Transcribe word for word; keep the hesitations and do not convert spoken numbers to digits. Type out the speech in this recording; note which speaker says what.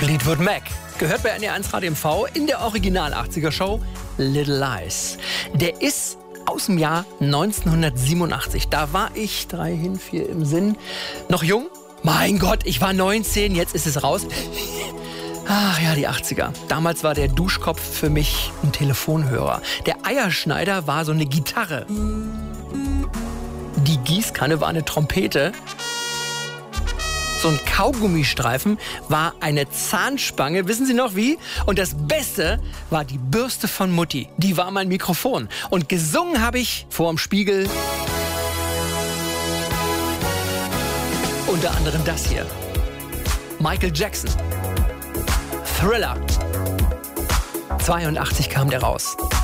Speaker 1: Fleetwood Mac. Gehört bei N R eins Radio M V in der Original-achtziger-Show Little Lies. Der ist aus dem Jahr neunzehnhundertsiebenundachtzig. Da war ich, drei hin, vier im Sinn, noch jung. Mein Gott, ich war neunzehn, jetzt ist es raus. Ach ja, die achtziger. Damals war der Duschkopf für mich ein Telefonhörer. Der Eierschneider war so eine Gitarre. Die Gießkanne war eine Trompete. So ein Kaugummistreifen war eine Zahnspange, wissen Sie noch wie? Und das Beste war die Bürste von Mutti. Die war mein Mikrofon. Und gesungen habe ich vorm Spiegel unter anderem das hier. Michael Jackson. Thriller. zweiundachtzig kam der raus.